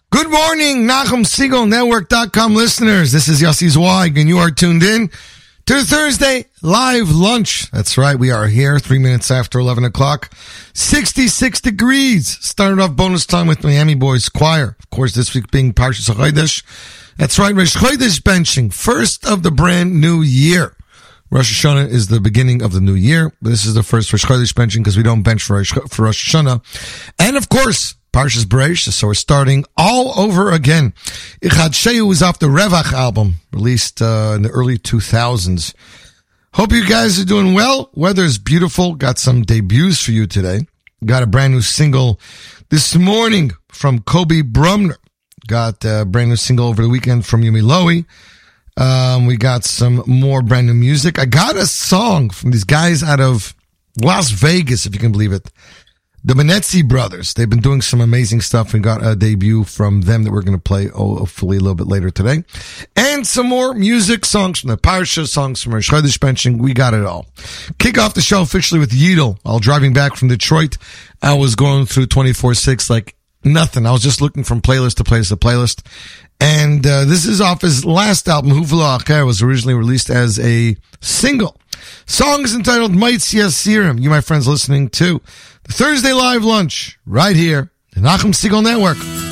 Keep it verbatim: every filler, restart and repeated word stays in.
Good morning, Nachum Segal Network dot com listeners. This is Yossi Zweig, and you are tuned in to the Thursday Live Lunch. That's right, we are here three minutes after eleven o'clock. sixty-six degrees. Started off bonus time with Miami Boys Choir. Of course, this week being Parshas HaChodesh. That's right, Rosh Chodesh benching. First of the brand new year. Rosh Hashanah is the beginning of the new year. This is the first Rosh Chodesh benching because we don't bench for Rosh, for Rosh Hashanah. And of course, Parshas Bereishis, so we're starting all over again. Ichad Shehu is off the Revach album, released uh, in the early two thousands. Hope you guys are doing well. Weather's beautiful. Got some debuts for you today. Got a brand new single this morning from Kobe Brumner. Got a brand new single over the weekend from Yumi Lowy. Um, we got some more brand new music. I got a song from these guys out of Las Vegas, if you can believe it. The Benetzi brothers. They've been doing some amazing stuff. We got a debut from them that we're going to play hopefully a little bit later today. And some more music, songs from the Parsha, songs from our Chodesh benching. We got it all. Kick off the show officially with Yidel. While driving back from Detroit, I was going through twenty-four six like nothing. I was just looking from playlist to playlist to playlist. And uh, this is off his last album, Huvla Acher. Was originally released as a single. Song is entitled Mites Yasirim. You, my friends, listening to the Thursday Live Lunch right here, the Nachum Segal Network.